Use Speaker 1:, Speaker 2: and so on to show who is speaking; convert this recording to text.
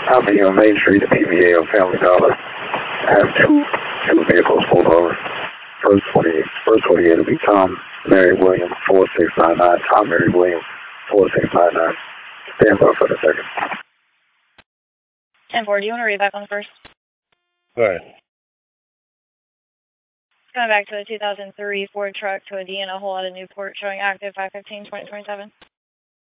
Speaker 1: I'll be on Main Street, the PBA of Family Dollar. I have two vehicles pulled over. First 28 will be Tom Mary William 4699. Tom Mary William 4699. Stand by for the second.
Speaker 2: 10-4, do you want to read back on the first?
Speaker 3: Go ahead.
Speaker 2: Coming back to the 2003 Ford truck to Adena, a whole lot of Newport showing active 515-2027.